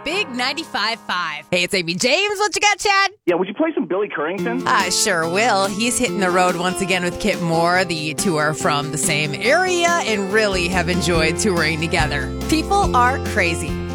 Big 95.5. Hey, it's Amy James. What you got, Chad? Yeah, would you play some Billy Currington? I sure will. He's hitting the road once again with Kip Moore. The two are from the same area and really have enjoyed touring together. People are crazy.